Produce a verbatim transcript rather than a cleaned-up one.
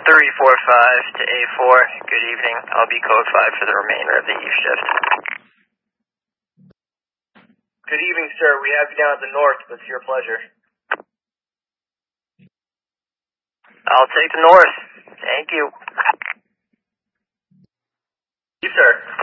three four five to A four, good evening. I'll be code five for the remainder of the eve shift. Good evening, sir. We have you down at the north, but it's your pleasure. I'll take the north. Thank you. You, sir.